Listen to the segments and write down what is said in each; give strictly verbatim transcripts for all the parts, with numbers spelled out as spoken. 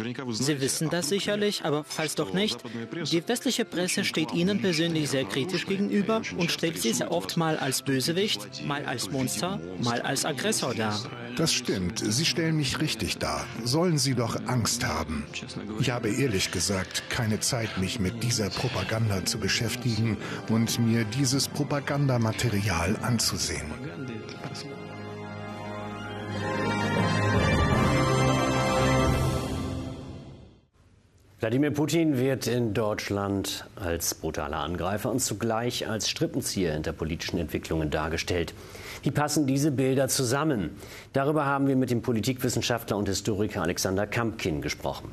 Sie wissen das sicherlich, aber falls doch nicht, die westliche Presse steht Ihnen persönlich sehr kritisch gegenüber und stellt Sie sehr oft mal als Bösewicht, mal als Monster, mal als Aggressor dar. Das stimmt, Sie stellen mich richtig dar. Sollen Sie doch Angst haben. Ich habe ehrlich gesagt keine Zeit, mich mit dieser Propaganda zu beschäftigen und mir dieses Propagandamaterial anzusehen. Wladimir Putin wird in Deutschland als brutaler Angreifer und zugleich als Strippenzieher hinter politischen Entwicklungen dargestellt. Wie passen diese Bilder zusammen? Darüber haben wir mit dem Politikwissenschaftler und Historiker Alexander Kampkin gesprochen.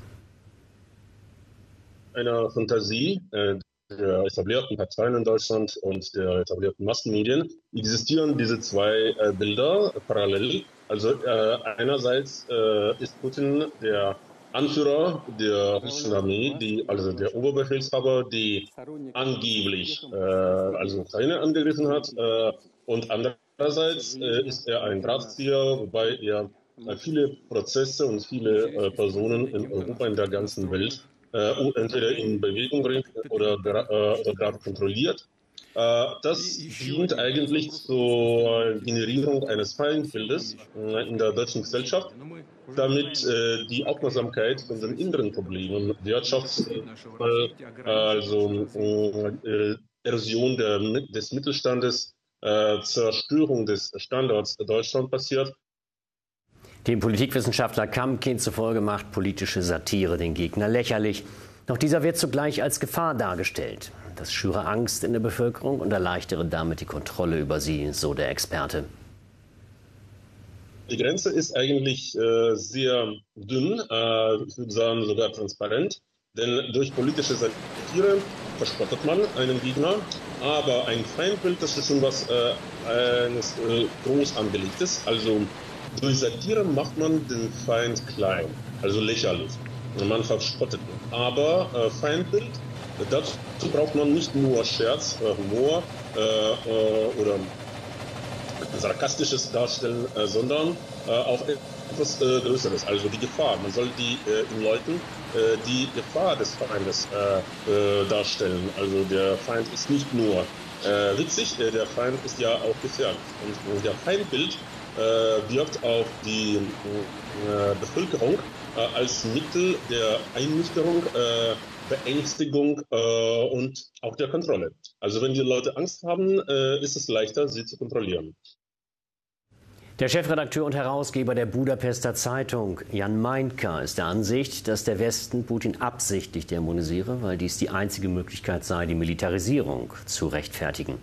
Eine Fantasie äh, der etablierten Parteien in Deutschland und der etablierten Massenmedien existieren diese zwei äh, Bilder parallel. Also äh, einerseits äh, ist Putin der Anführer der russischen Armee, die, also der Oberbefehlshaber, die angeblich äh, also Ukraine angegriffen hat. Äh, und andererseits äh, ist er ein Drahtzieher, wobei er äh, viele Prozesse und viele äh, Personen in Europa, in der ganzen Welt, äh, entweder in Bewegung bringt oder, äh, oder gerade kontrolliert. Äh, das dient eigentlich zur Generierung eines Feindbildes äh, in der deutschen Gesellschaft, damit äh, die Aufmerksamkeit von den inneren Problemen, Wirtschafts-, äh, also äh, Erosion der, des Mittelstandes, äh, Zerstörung des Standorts Deutschland passiert. Dem Politikwissenschaftler Kampkin zufolge macht politische Satire den Gegner lächerlich. Doch dieser wird zugleich als Gefahr dargestellt. Das schüre Angst in der Bevölkerung und erleichtere damit die Kontrolle über sie, so der Experte. Die Grenze ist eigentlich äh, sehr dünn, äh, ich würde sagen sogar transparent, denn durch politische Satire verspottet man einen Gegner, aber ein Feindbild, das ist schon was äh, eines äh, groß angelegtes. Also durch Satire macht man den Feind klein, also lächerlich. Man verspottet ihn. Aber äh, Feindbild, dazu braucht man nicht nur Scherz, äh, Humor äh, äh, oder sarkastisches Darstellen, äh, sondern äh, auch etwas äh, Größeres, also die Gefahr. Man soll die äh, in Leuten äh, die Gefahr des Feindes äh, äh, darstellen. Also der Feind ist nicht nur äh, witzig, äh, der Feind ist ja auch gefährlich. Und, und der Feindbild äh, wirkt auf die äh, Bevölkerung äh, als Mittel der Einnüchterung, äh, Beängstigung äh, und auch der Kontrolle. Also wenn die Leute Angst haben, äh, ist es leichter, sie zu kontrollieren. Der Chefredakteur und Herausgeber der Budapester Zeitung, Jan Meinka, ist der Ansicht, dass der Westen Putin absichtlich dämonisiere, weil dies die einzige Möglichkeit sei, die Militarisierung zu rechtfertigen.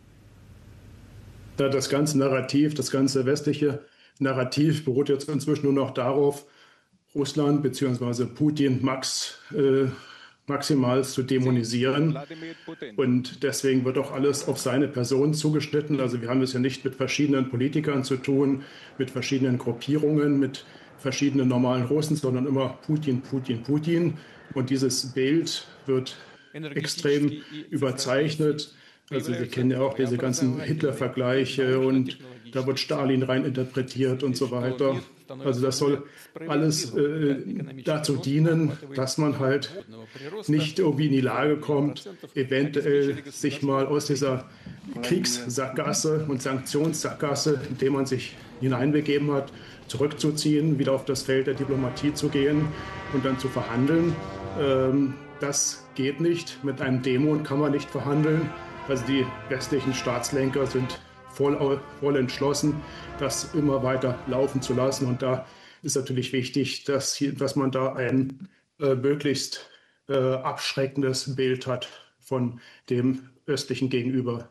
Das ganze Narrativ, das ganze westliche Narrativ beruht jetzt inzwischen nur noch darauf, Russland bzw. Putin Max äh, maximal zu dämonisieren. Und deswegen wird auch alles auf seine Person zugeschnitten. Also wir haben es ja nicht mit verschiedenen Politikern zu tun, mit verschiedenen Gruppierungen, mit verschiedenen normalen Russen, sondern immer Putin, Putin, Putin. Und dieses Bild wird extrem überzeichnet. Also wir kennen ja auch diese ganzen Hitler-Vergleiche und da wird Stalin rein interpretiert und so weiter. Also das soll alles äh, dazu dienen, dass man halt nicht irgendwie in die Lage kommt, eventuell sich mal aus dieser Kriegssackgasse und Sanktionssackgasse, in der man sich hineinbegeben hat, zurückzuziehen, wieder auf das Feld der Diplomatie zu gehen und dann zu verhandeln. Ähm, das geht nicht. Mit einem Dämon kann man nicht verhandeln. Also die westlichen Staatslenker sind voll, voll entschlossen, das immer weiter laufen zu lassen. Und da ist natürlich wichtig, dass, hier, dass man da ein äh, möglichst äh, abschreckendes Bild hat von dem östlichen Gegenüber.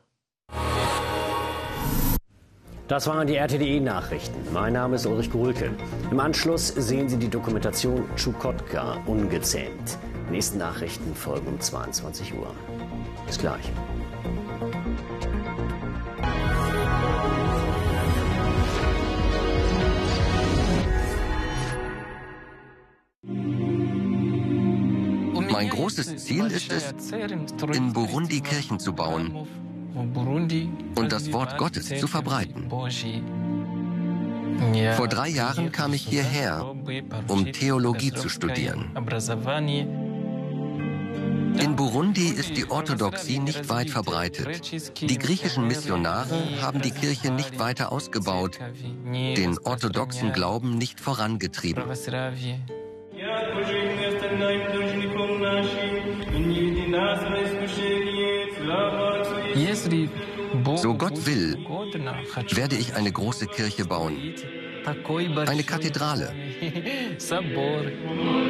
Das waren die R T D E-Nachrichten. Mein Name ist Ulrich Gruhlke. Im Anschluss sehen Sie die Dokumentation Tschukotka, ungezähmt. Die nächsten Nachrichten folgen um zweiundzwanzig Uhr. Bis gleich. Mein großes Ziel ist es, in Burundi Kirchen zu bauen und das Wort Gottes zu verbreiten. Vor drei Jahren kam ich hierher, um Theologie zu studieren. In Burundi ist die Orthodoxie nicht weit verbreitet. Die griechischen Missionare haben die Kirche nicht weiter ausgebaut, den orthodoxen Glauben nicht vorangetrieben. So Gott will, werde ich eine große Kirche bauen. Eine Kathedrale.